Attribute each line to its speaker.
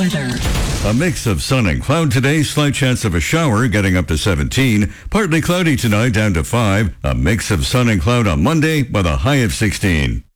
Speaker 1: weather.
Speaker 2: A mix of sun and cloud today, slight chance of a shower getting up to 17. Partly cloudy tonight down to 5. A mix of sun and cloud on Monday with a high of 16.